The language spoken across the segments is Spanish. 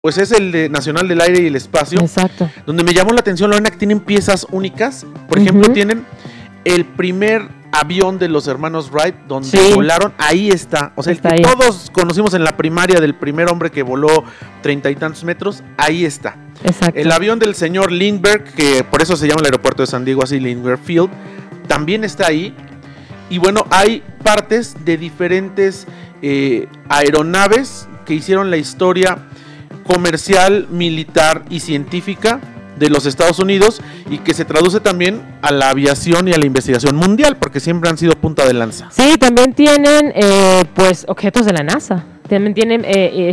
Pues es el Nacional del Aire y el Espacio. Exacto. Donde me llamó la atención, Lorena, que tienen piezas únicas. Por ejemplo, tienen el primer avión de los hermanos Wright, donde volaron, ahí está. O sea, el que todos conocimos en la primaria del primer hombre que voló 30 y tantos metros, ahí está. Exacto. El avión del señor Lindbergh, que por eso se llama el aeropuerto de San Diego así, Lindbergh Field, también está ahí. Y bueno, hay partes de diferentes aeronaves que hicieron la historia comercial, militar y científica de los Estados Unidos, y que se traduce también a la aviación y a la investigación mundial, porque siempre han sido punta de lanza. Sí, también tienen pues objetos de la NASA. También tienen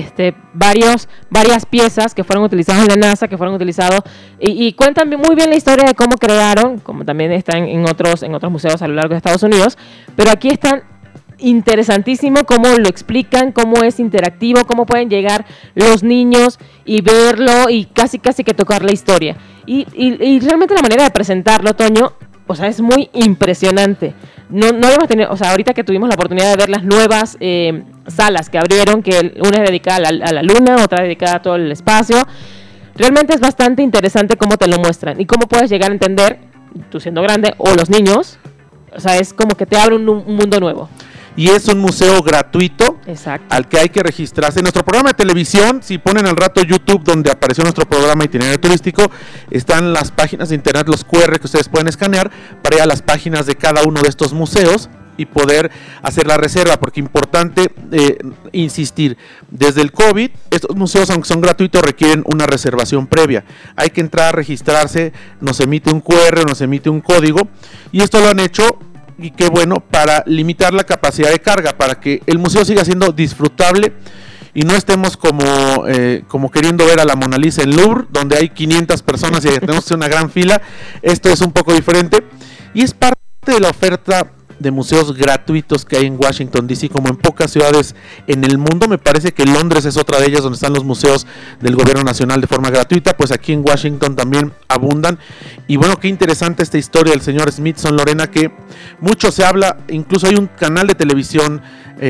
varias piezas que fueron utilizadas en la NASA, que fueron utilizados y cuentan muy bien la historia de cómo crearon, como también están en otros museos a lo largo de Estados Unidos, pero aquí están interesantísimo cómo lo explican, cómo es interactivo, cómo pueden llegar los niños y verlo y casi que tocar la historia. Y realmente la manera de presentarlo, Toño, o sea, es muy impresionante. No hemos tenido, o sea, ahorita que tuvimos la oportunidad de ver las nuevas salas que abrieron, que una es dedicada a la luna, otra dedicada a todo el espacio, realmente es bastante interesante cómo te lo muestran y cómo puedes llegar a entender, tú siendo grande, o los niños, o sea, es como que te abre un mundo nuevo. Y es un museo gratuito. Exacto. Al que hay que registrarse. En nuestro programa de televisión, si ponen al rato YouTube donde apareció nuestro programa Itinerario Turístico, están las páginas de internet, los QR que ustedes pueden escanear para ir a las páginas de cada uno de estos museos y poder hacer la reserva, porque importante insistir, desde el COVID, estos museos, aunque son gratuitos, requieren una reservación previa. Hay que entrar a registrarse, nos emite un QR, nos emite un código, y esto lo han hecho, y qué bueno, para limitar la capacidad de carga, para que el museo siga siendo disfrutable y no estemos como queriendo ver a la Mona Lisa en Louvre, donde hay 500 personas y tenemos que hacer una gran fila. Esto es un poco diferente y es parte de la oferta de museos gratuitos que hay en Washington DC, como en pocas ciudades en el mundo. Me parece que Londres es otra de ellas donde están los museos del gobierno nacional de forma gratuita, pues aquí en Washington también abundan. Y bueno, qué interesante esta historia del señor Smithson, Lorena, que mucho se habla, incluso hay un canal de televisión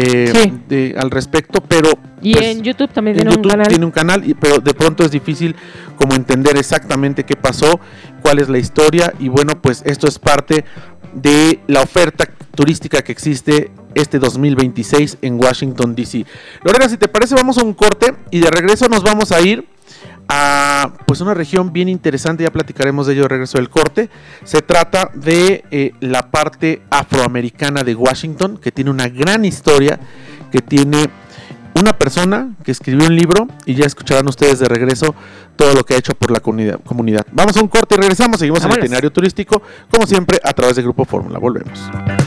al respecto, pero y pues, en YouTube también tiene un canal, pero de pronto es difícil como entender exactamente qué pasó, cuál es la historia, y bueno, pues esto es parte de la oferta turística que existe este 2026 en Washington DC. Lorena, si te parece, vamos a un corte y de regreso nos vamos a ir a pues una región bien interesante, ya platicaremos de ello de regreso del corte. Se trata de la parte afroamericana de Washington, que tiene una gran historia, que tiene una persona que escribió un libro, y ya escucharán ustedes de regreso todo lo que ha hecho por la comunidad. Vamos a un corte y regresamos, seguimos en el Itinerario Turístico, como siempre, a través de Grupo Fórmula. Volvemos.